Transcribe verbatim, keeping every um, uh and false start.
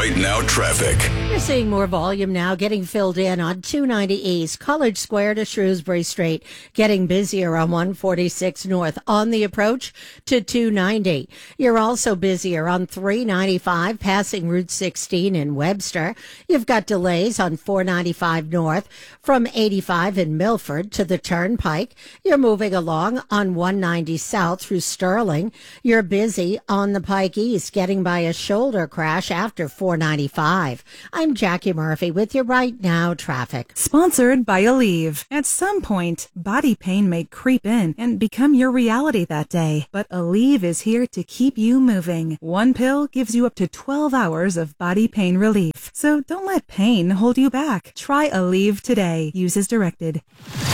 Right Now traffic. You're seeing more volume now getting filled in on two ninety East, College Square to Shrewsbury Street, getting busier on one forty-six North on the approach to two ninety. You're also busier on three ninety-five passing Route sixteen in Webster. You've got delays on four ninety-five North from eighty-five in Milford to the Turnpike. You're moving along on one ninety South through Sterling. You're busy on the Pike East getting by a shoulder crash after four ninety-five. I'm Jackie Murphy with your Right Now traffic. Sponsored by Aleve. At some point, body pain may creep in and become your reality that day. But Aleve is here to keep you moving. One pill gives you up to twelve hours of body pain relief. So don't let pain hold you back. Try Aleve today. Use as directed.